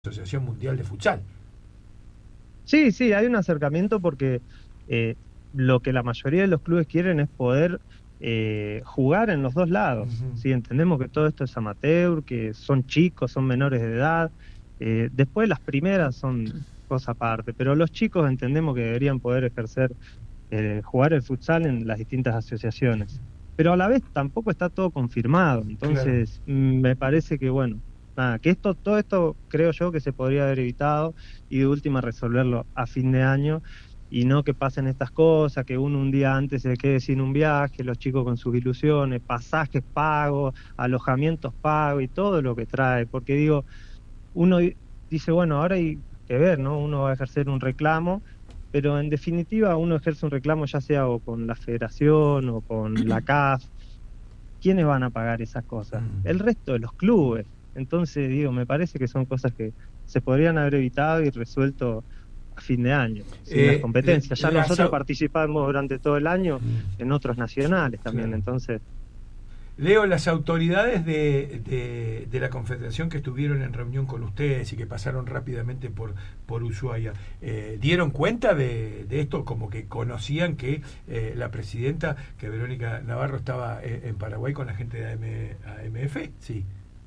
Asociación Mundial de Futsal. Sí, sí, hay un acercamiento porque lo que la mayoría de los clubes quieren es poder jugar en los dos lados. Uh-huh. Sí, entendemos que todo esto es amateur, que son chicos, son menores de edad. Después las primeras son cosa aparte, pero los chicos entendemos que deberían poder ejercer, jugar el futsal en las distintas asociaciones. Pero a la vez tampoco está todo confirmado, entonces me parece que bueno. Nada, que todo esto creo yo que se podría haber evitado y de última resolverlo a fin de año y no que pasen estas cosas, que uno un día antes se quede sin un viaje, los chicos con sus ilusiones, pasajes pagos, alojamientos pagos y todo lo que trae, porque digo, uno dice, bueno, ahora hay que ver, ¿no? Uno va a ejercer un reclamo, pero en definitiva uno ejerce un reclamo ya sea o con la federación o con la CAF. ¿Quiénes van a pagar esas cosas? El resto de los clubes. Entonces, digo, me parece que son cosas que se podrían haber evitado y resuelto a fin de año, sin las competencias. Ya nosotros participamos durante todo el año en otros nacionales también, claro. Entonces... Leo, las autoridades de la Confederación que estuvieron en reunión con ustedes y que pasaron rápidamente por Ushuaia, ¿dieron cuenta de esto? Como que conocían que la presidenta, que Verónica Navarro, estaba en Paraguay con la gente de AMF, sí.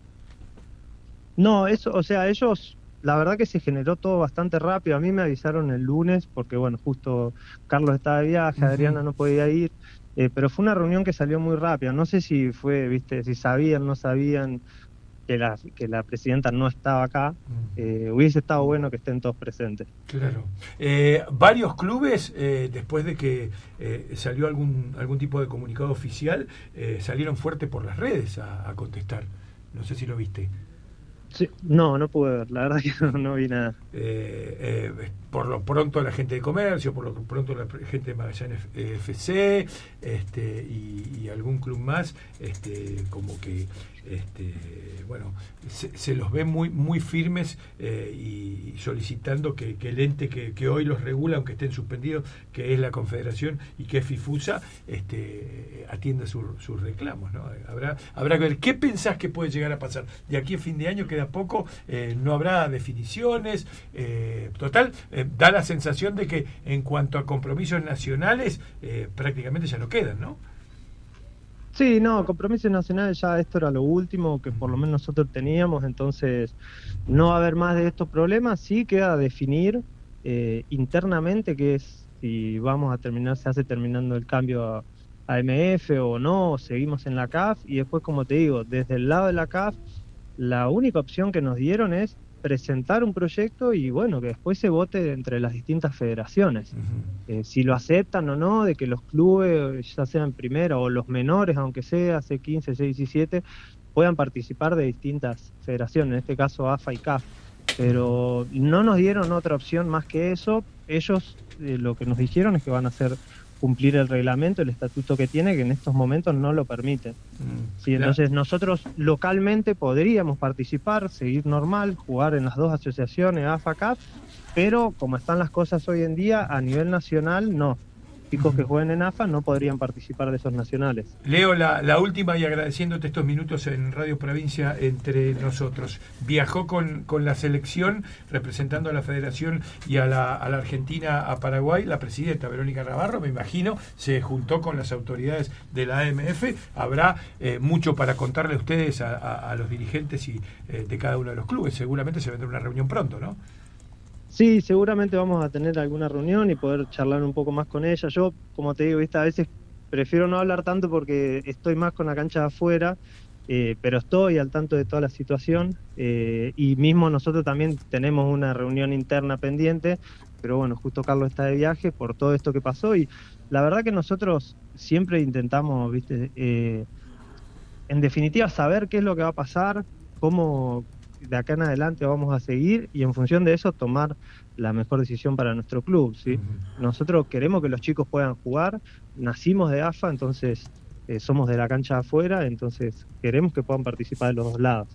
No, eso, o sea, ellos, la verdad que se generó todo bastante rápido. A mí me avisaron el lunes porque, bueno, justo Carlos estaba de viaje, Adriana no podía ir, pero fue una reunión que salió muy rápido. No sé si fue, viste, si sabían, no sabían que la presidenta no estaba acá. Hubiese estado bueno que estén todos presentes. Claro. Varios clubes, después de que salió algún tipo de comunicado oficial, salieron fuerte por las redes a contestar. No sé si lo viste. Sí, no pude ver, la verdad que no vi nada. Por lo pronto la gente de comercio, por lo pronto la gente de Magallanes FC, y algún club más, como que bueno, se los ve muy firmes y solicitando que el ente que hoy los regula, aunque estén suspendidos, que es la Confederación y que es FIFUSA, atienda sus reclamos, ¿no? Habrá que ver. ¿Qué pensás que puede llegar a pasar? De aquí a fin de año queda poco, no habrá definiciones, total, da la sensación de que en cuanto a compromisos nacionales prácticamente ya no quedan, ¿no? Sí, no, compromisos nacionales ya esto era lo último que por lo menos nosotros teníamos, entonces no va a haber más de estos problemas. Sí queda definir internamente qué es, si vamos a terminar, se hace terminando el cambio a AMF o no, o seguimos en la CAF, y después, como te digo, desde el lado de la CAF, la única opción que nos dieron es presentar un proyecto y bueno, que después se vote entre las distintas federaciones. Si lo aceptan o no, de que los clubes, ya sean primera o los menores, aunque sea C15, C17, puedan participar de distintas federaciones, en este caso AFA y CAF. Pero no nos dieron otra opción más que eso. Ellos lo que nos dijeron es que van a hacer cumplir el reglamento, el estatuto que tiene, que en estos momentos no lo permite. Sí, entonces nosotros localmente podríamos participar, seguir normal, jugar en las dos asociaciones, AFA, CAF, pero como están las cosas hoy en día, a nivel nacional, no. Chicos que jueguen en AFA no podrían participar de esos nacionales. Leo, la última, y agradeciéndote estos minutos en Radio Provincia entre nosotros. Viajó con la selección representando a la Federación y a la Argentina a Paraguay, la presidenta Verónica Navarro, me imagino, se juntó con las autoridades de la AMF. Habrá mucho para contarle a ustedes, a los dirigentes y de cada uno de los clubes. Seguramente se vendrá una reunión pronto, ¿no? Sí, seguramente vamos a tener alguna reunión y poder charlar un poco más con ella. Yo, como te digo, a veces prefiero no hablar tanto porque estoy más con la cancha de afuera, pero estoy al tanto de toda la situación, y mismo nosotros también tenemos una reunión interna pendiente, pero bueno, justo Carlos está de viaje por todo esto que pasó y la verdad que nosotros siempre intentamos, en definitiva, saber qué es lo que va a pasar, cómo de acá en adelante vamos a seguir y en función de eso tomar la mejor decisión para nuestro club, ¿sí? Nosotros queremos que los chicos puedan jugar, nacimos de AFA, entonces somos de la cancha de afuera, entonces queremos que puedan participar de los dos lados.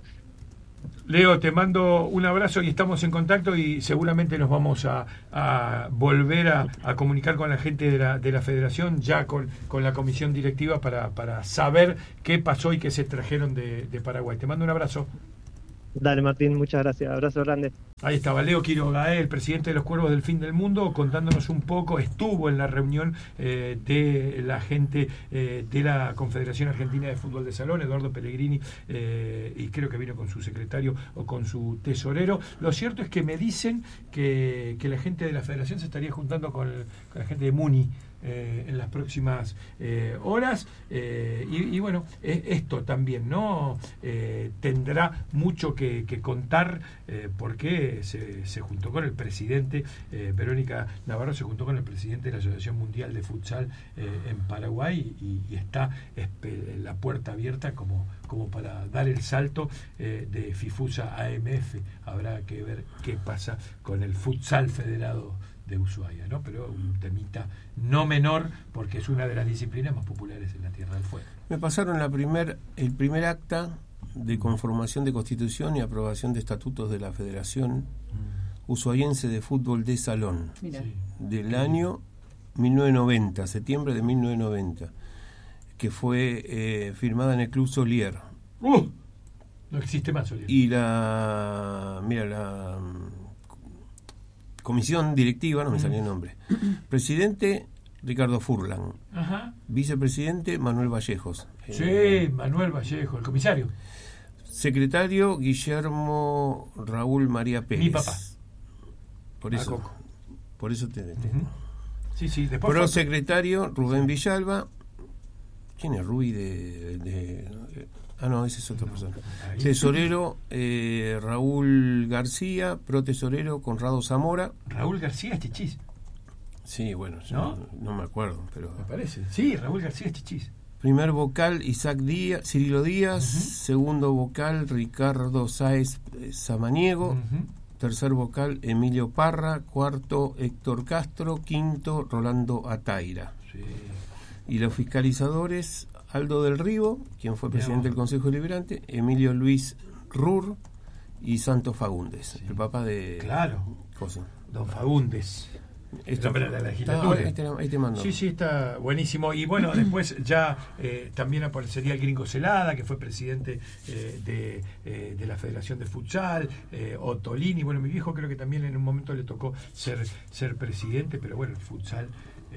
Leo, te mando un abrazo y estamos en contacto y seguramente nos vamos a volver a comunicar con la gente de la Federación, ya con la comisión directiva para saber qué pasó y qué se trajeron de Paraguay. Te mando un abrazo. Dale, Martín, muchas gracias. Abrazo grande. Ahí estaba Leo Quiroga, el presidente de los Cuervos del Fin del Mundo, contándonos un poco. Estuvo en la reunión de la gente de la Confederación Argentina de Fútbol de Salón, Eduardo Pellegrini, y creo que vino con su secretario o con su tesorero. Lo cierto es que me dicen que la gente de la Federación se estaría juntando con la gente de Muni en las próximas horas, y bueno, esto también no tendrá mucho que contar, porque se juntó con el presidente, Verónica Navarro se juntó con el presidente de la Asociación Mundial de Futsal en Paraguay, y está la puerta abierta como para dar el salto de FIFUSA a AMF. Habrá que ver qué pasa con el futsal federado de Ushuaia, ¿no? Pero un temita no menor, porque es una de las disciplinas más populares en la Tierra del Fuego. Me pasaron el primer acta de conformación de constitución y aprobación de estatutos de la Federación Ushuaiense de Fútbol de Salón, del año 1990, septiembre de 1990, que fue firmada en el Club Solier. No existe más Solier. Y la comisión directiva, no me salió el nombre. Presidente, Ricardo Furlan. Ajá. Vicepresidente, Manuel Vallejos. Sí, Manuel Vallejo, el comisario. Secretario, Guillermo Raúl María Pérez. Mi papá. Por eso te Sí, después Prosecretario, Rubén Villalba. ¿Quién es Rubí no, ese es otra persona. Tesorero, Raúl García. Protesorero, Conrado Zamora. Raúl García es Chichís. Sí, bueno, no me acuerdo, pero me parece. Sí, Raúl García es Chichís. Primer vocal, Cirilo Díaz. Segundo vocal, Ricardo Sáez Samaniego. Tercer vocal, Emilio Parra. Cuarto, Héctor Castro. Quinto, Rolando Ataira. Sí. Y los fiscalizadores, Aldo del Río, quien fue presidente del Consejo Deliberante, Emilio Luis Rur y Santos Fagundes, el papá de... Claro, don Fagundes. Esto de la legislatura. Ahí te mando. Sí, está buenísimo. Y bueno, después ya también aparecería el Gringo Celada, que fue presidente de la Federación de Futsal, Ottolini. Bueno, mi viejo creo que también en un momento le tocó ser presidente, pero bueno, el futsal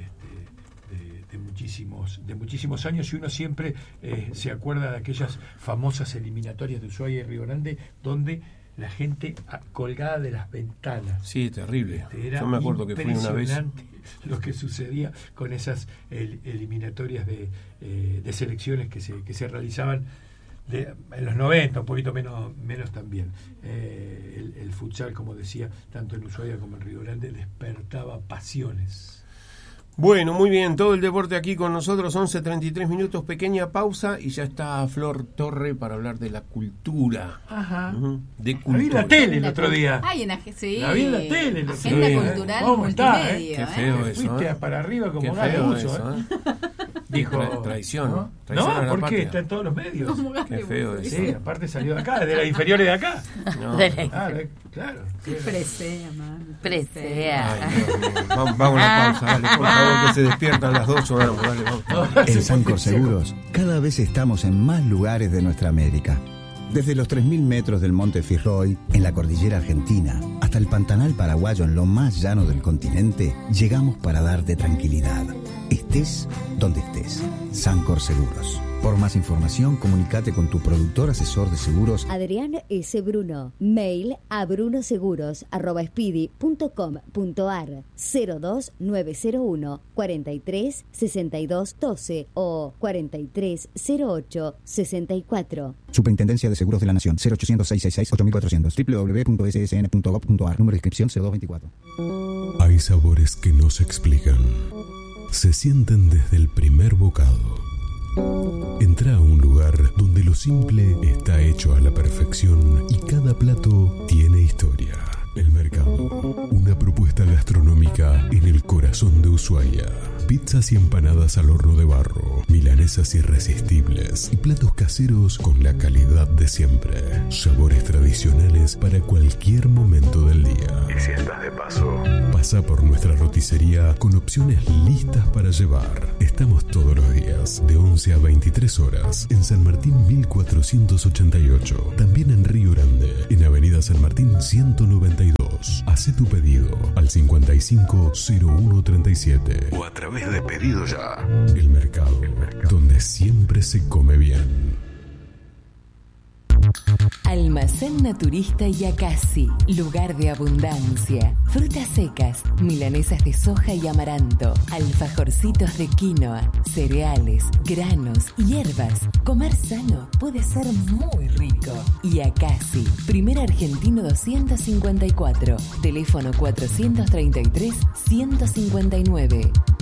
de muchísimos años, y uno siempre se acuerda de aquellas famosas eliminatorias de Ushuaia y Río Grande, donde la gente colgada de las ventanas. Sí, terrible. Yo me acuerdo que fui una vez. Lo que sucedía con esas eliminatorias de selecciones que se realizaban en los 90, un poquito menos también. El futsal, como decía, tanto en Ushuaia como en Río Grande, despertaba pasiones. Bueno, muy bien, todo el deporte aquí con nosotros, 11:33 minutos, pequeña pausa y ya está Flor Torre para hablar de la cultura. Ajá. De cultura. La vi en la tele el otro día. Sí. La vi en la tele el otro día. Agenda cultural multimedia. Qué feo eso. Fuiste para arriba como Qué feo gato eso, Dijo, traición. ¿no? Traición a la ¿por patria. qué? Está en todos los medios. Qué feo eso. Sí, aparte salió de acá, de las inferiores de acá. No. Claro. Presea, man. Presea. Vamos a la pausa, dale, por favor, que se despiertan las 2 horas. Vamos. En Sancor Seguros, cada vez estamos en más lugares de nuestra América. Desde los 3.000 metros del Monte Fitzroy, en la cordillera argentina, hasta el Pantanal paraguayo en lo más llano del continente, llegamos para darte tranquilidad. Estés donde estés. Sancor Seguros. Por más información, comunícate con tu productor asesor de seguros. Adrián S. Bruno. Mail a brunoseguros@speedy.com.ar 02901 43 62 12 o 43 08 64. Superintendencia de Seguros de la Nación. 0800 666 8400. www.ssn.gov.ar. Número de inscripción 0224. Hay sabores que no se explican. Se sienten desde el primer bocado. Entra a un lugar donde lo simple está hecho a la perfección y cada plato tiene historia. El Mercado, una propuesta gastronómica en el corazón de Ushuaia. Pizzas y empanadas al horno de barro, milanesas irresistibles y platos caseros con la calidad de siempre. Sabores tradicionales para cualquier momento del día. Y si estás de paso, Pasa por nuestra roticería con opciones listas para llevar. Estamos todos los días, de 11 a 23 horas, en San Martín 1488. También en Río Grande, en Avenida San Martín 192. Hacé tu pedido al 550137 o a través de Pedido Ya. El mercado, donde siempre se come bien. Almacén Naturista Yacasi, lugar de abundancia. Frutas secas, milanesas de soja y amaranto, alfajorcitos de quinoa, cereales, granos, hierbas. Comer sano puede ser muy rico. Yacasi, Primer Argentino 254, teléfono 433-159.